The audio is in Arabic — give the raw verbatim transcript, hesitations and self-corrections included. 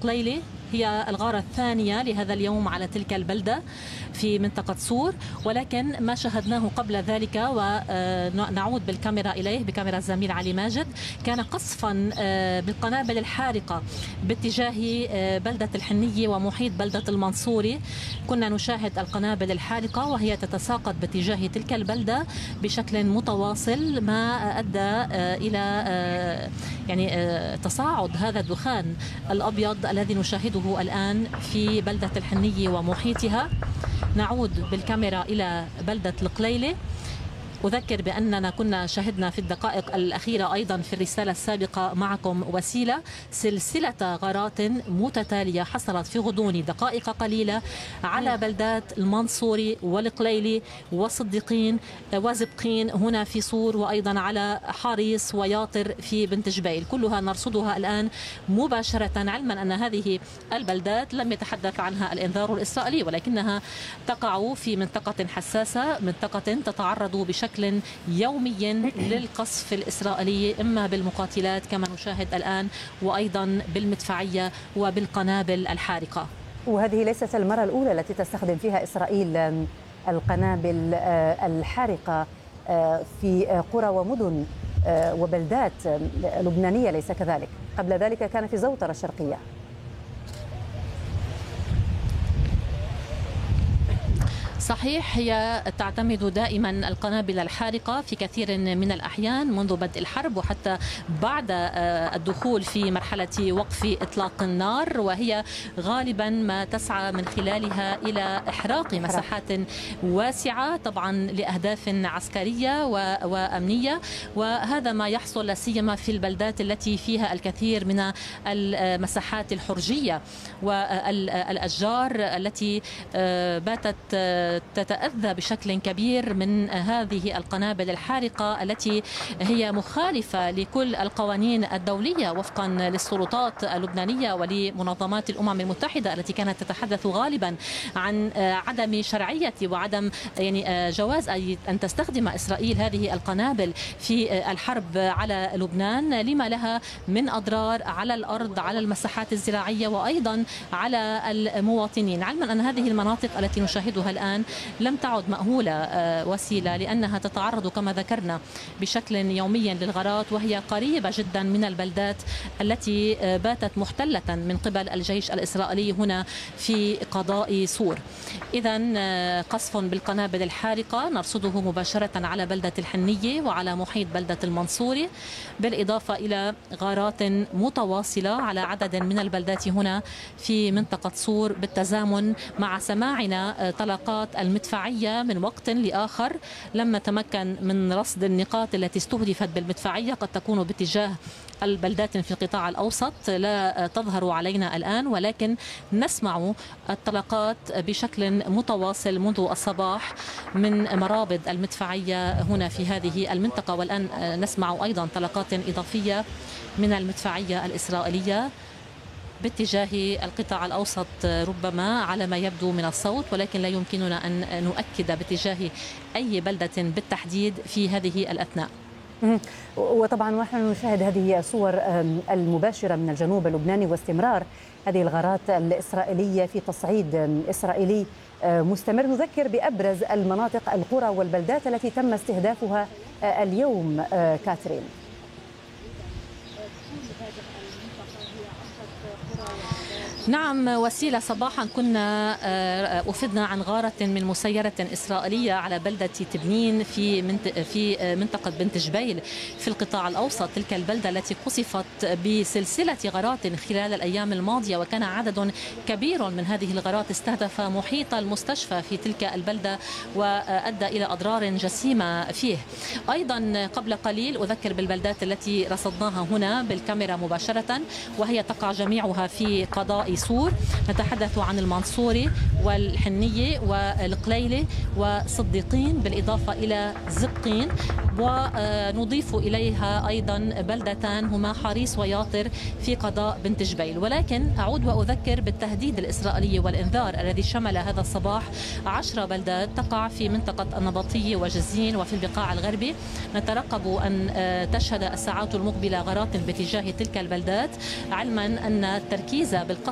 القليلة هي الغارة الثانية لهذا اليوم على تلك البلدة في منطقة صور، ولكن ما شاهدناه قبل ذلك ونعود بالكاميرا إليه بكاميرا الزميل علي ماجد كان قصفا بالقنابل الحارقة باتجاه بلدة الحنية ومحيط بلدة المنصوري. كنا نشاهد القنابل الحارقة وهي تتساقط باتجاه تلك البلدة بشكل متواصل، ما أدى إلى يعني تصاعد هذا الدخان الأبيض الذي نشاهده الآن في بلدة الحنية ومحيطها. نعود بالكاميرا إلى بلدة القليلة. أذكر بأننا كنا شهدنا في الدقائق الأخيرة أيضا في الرسالة السابقة معكم وسيلة سلسلة غارات متتالية حصلت في غضون دقائق قليلة على بلدات المنصوري والقليلي وصديقين وزبقين هنا في صور، وأيضا على حريص وياطر في بنت جبيل. كلها نرصدها الآن مباشرة، علما أن هذه البلدات لم يتحدث عنها الإنذار الإسرائيلي، ولكنها تقع في منطقة حساسة، منطقة تتعرض بشكل يوميا للقصف الإسرائيلي، إما بالمقاتلات كما نشاهد الآن وأيضا بالمدفعية وبالقنابل الحارقة. وهذه ليست المرة الأولى التي تستخدم فيها إسرائيل القنابل الحارقة في قرى ومدن وبلدات لبنانية، ليس كذلك؟ قبل ذلك كان في زوطرة الشرقية. صحيح، هي تعتمد دائما القنابل الحارقة في كثير من الأحيان منذ بدء الحرب وحتى بعد الدخول في مرحلة وقف إطلاق النار، وهي غالبا ما تسعى من خلالها إلى إحراق مساحات واسعة طبعا لأهداف عسكرية وأمنية، وهذا ما يحصل لا سيما في البلدات التي فيها الكثير من المساحات الحرجية والأشجار التي باتت تتأذى بشكل كبير من هذه القنابل الحارقة التي هي مخالفة لكل القوانين الدولية وفقا للسلطات اللبنانية ولمنظمات الأمم المتحدة التي كانت تتحدث غالبا عن عدم شرعية وعدم يعني جواز أن تستخدم إسرائيل هذه القنابل في الحرب على لبنان لما لها من أضرار على الأرض، على المساحات الزراعية وأيضا على المواطنين، علما أن هذه المناطق التي نشاهدها الآن لم تعد مأهولة وسيلة، لأنها تتعرض كما ذكرنا بشكل يومي للغارات، وهي قريبة جدا من البلدات التي باتت محتلة من قبل الجيش الإسرائيلي هنا في قضاء صور. إذا قصف بالقنابل الحارقة نرصده مباشرة على بلدة الحنية وعلى محيط بلدة المنصوري، بالإضافة إلى غارات متواصلة على عدد من البلدات هنا في منطقة صور، بالتزامن مع سماعنا طلقات المدفعية من وقت لآخر. لم نتمكن من رصد النقاط التي استهدفت بالمدفعية، قد تكون باتجاه البلدات في القطاع الأوسط لا تظهر علينا الآن، ولكن نسمع الطلقات بشكل متواصل منذ الصباح من مرابط المدفعية هنا في هذه المنطقة، والآن نسمع أيضا طلقات إضافية من المدفعية الإسرائيلية باتجاه القطاع الأوسط ربما على ما يبدو من الصوت، ولكن لا يمكننا أن نؤكد باتجاه أي بلدة بالتحديد في هذه الأثناء. وطبعا ونحن نشاهد هذه الصور المباشرة من الجنوب اللبناني واستمرار هذه الغارات الإسرائيلية في تصعيد إسرائيلي مستمر. نذكر بأبرز المناطق القرى والبلدات التي تم استهدافها اليوم كاترين. نعم وسيلة، صباحا كنا أفدنا عن غارة من مسيرة إسرائيلية على بلدة تبنين في في منطقة بنت جبيل في القطاع الأوسط، تلك البلدة التي قصفت بسلسلة غارات خلال الأيام الماضية، وكان عدد كبير من هذه الغارات استهدف محيط المستشفى في تلك البلدة وأدى إلى أضرار جسيمة فيه. أيضا قبل قليل أذكر بالبلدات التي رصدناها هنا بالكاميرا مباشرة، وهي تقع جميعها في قضاء صور. نتحدث عن المنصوري والحنية والقليلة وصديقين، بالإضافة إلى زبقين، ونضيف إليها أيضا بلدتان هما حريص وياطر في قضاء بنت جبيل. ولكن أعود وأذكر بالتهديد الإسرائيلي والإنذار الذي شمل هذا الصباح عشر بلدات تقع في منطقة النبطية وجزين وفي البقاع الغربي. نترقب أن تشهد الساعات المقبلة غارات باتجاه تلك البلدات، علما أن التركيز بالقصف